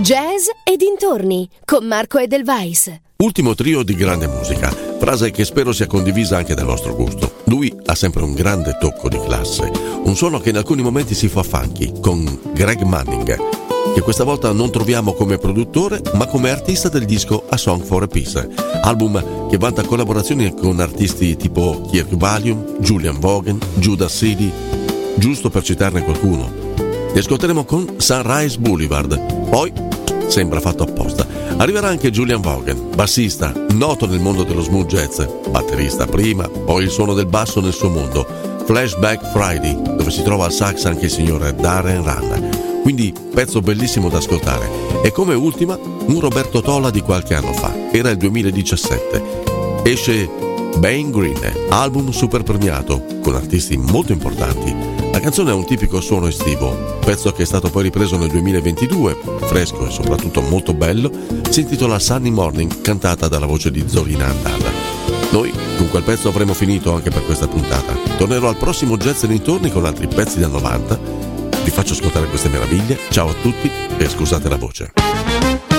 Jazz e dintorni con Marco Edelweiss. Ultimo trio di grande musica, frase che spero sia condivisa anche dal vostro gusto. Lui ha sempre un grande tocco di classe, un suono che in alcuni momenti si fa funky, con Greg Manning, che questa volta non troviamo come produttore ma come artista del disco A Song for a Peace, album che vanta collaborazioni con artisti tipo Kirk Whalum, Julian Vaughan, Judas Seeley, giusto per citarne qualcuno. Li ascolteremo con Sunrise Boulevard, poi sembra fatto apposta. Arriverà anche Julian Vaughan, bassista, noto nel mondo dello smooth jazz, batterista prima, poi il suono del basso nel suo mondo, Flashback Friday, dove si trova al sax anche il signore Darren Rann. Quindi pezzo bellissimo da ascoltare. E come ultima, un Roberto Tola di qualche anno fa, era il 2017. Esce Bane Green, album super premiato, con artisti molto importanti. La canzone ha un tipico suono estivo, pezzo che è stato poi ripreso nel 2022, fresco e soprattutto molto bello, si intitola Sunny Morning, cantata dalla voce di Zorina Andata. Noi con quel pezzo avremo finito anche per questa puntata. Tornerò al prossimo Jazz e dintorni con altri pezzi da 90. Vi faccio ascoltare queste meraviglie. Ciao a tutti e scusate la voce.